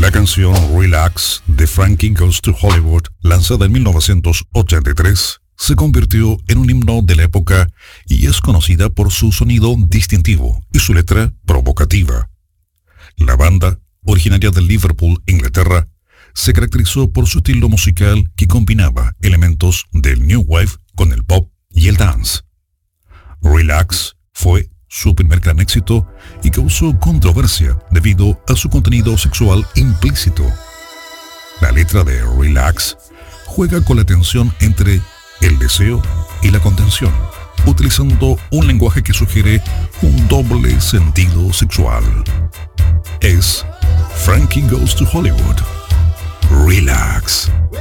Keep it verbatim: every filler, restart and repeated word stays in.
La canción Relax de Frankie Goes to Hollywood, lanzada en mil novecientos ochenta y tres, se convirtió en un himno de la época y es conocida por su sonido distintivo y su letra provocativa. La banda, originaria de Liverpool, Inglaterra, se caracterizó por su estilo musical que combinaba elementos del New Wave con el pop y el dance. Relax fue su primer gran éxito y causó controversia debido a su contenido sexual implícito. La letra de Relax juega con la tensión entre el deseo y la contención, utilizando un lenguaje que sugiere un doble sentido sexual. Es Frankie Goes to Hollywood. Relax.